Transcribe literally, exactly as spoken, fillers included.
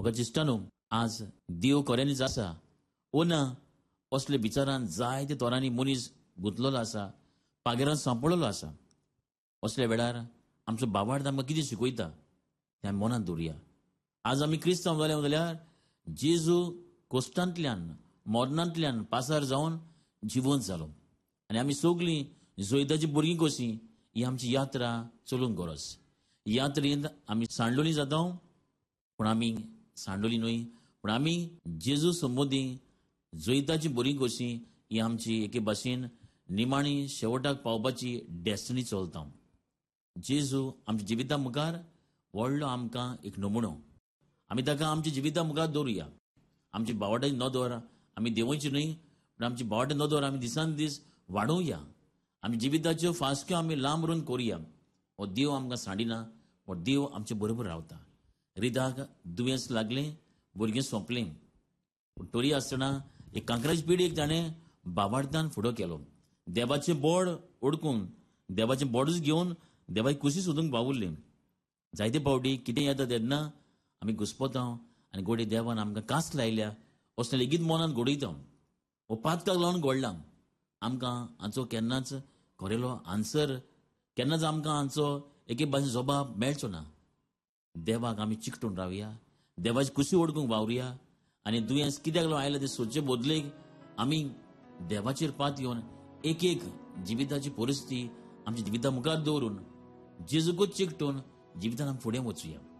म्हाका दिसता न्हू आज देव खऱ्यांनीच आसा ओ ना असले विचारान जायते तोरांनी मनीस गुंतलेलो आसा, पागेरान सांपळलेलो आसा. असल्या वेळार आमचो बाबार्थ आमकां कितें शिकयता तें आमी मनांत दवरया. आज आमी क्रिस्तांव जाले जाल्यार जेजू कोश्टांतल्यान मरणांतल्यान पासार जावन जिवंत जालो आनी आमी सगळीं जोयदाची भुरगीं कशीं ही आमची यात्रा चलूंक गरज. यात्रेंत आमी सांडलोली जाता पूण आमी सांडोली न्हय पूण आमी जेजू संबंदी जोयदाची भुरगीं कशीं ही आमची एके भाशेन निमाणी शेवटाक पावपाची डेस्टिनी चलता. जेजू आमच्या जिविता मुखार व्हडलो आमकां एक नमुनो. आमी ताका आमच्या जिविता मुखार दवरुया. आमची बावटाची नदर आमी देंवयची न्हय पूण आमची बावटाची नदर आमी दिसान दीस वाडोवया. आमी जिविताच्यो फासक्यो आमी लांब रोवन करुया. हो देव आमकां सांडिना, हो देव आमचे बरोबर रावता. रिदाक दुयेंस लागलें, भुरगें सोंपलें पूण तरी आसतना एक कांकराची पिडीक ताणें बाबार्थान फुडो केलो. देवाचें बोड ओडकून देवाचें बोडूच घेवन देवाची कुशी सोदूंक पावुरलें. जायते फावटी कितें येता तेन्ना आमी घुस्पता आनी गोडे देवान आमकां कास लायल्या असलें लेगीत मनांत घडयता. हो पातकाक लावन घडलां. आमकां हाचो केन्नाच खरेलो आन्सर केन्नाच आमकां हाचो एके भाशेन जबाब मेळचो ना. देवाक आमी चिकटून रावया, देवाची कुशी ओडकूंक वावरुया आनी दुयेंस कित्याक लागून आयलें तें सोदचे बदलेक आमी देवाचेर पात येवन एक एक जिविताची परिस्थिती आमच्या जिविता मुखार दवरून जेजूकूच चिकटून जिवितान आमी फुडें वचुया.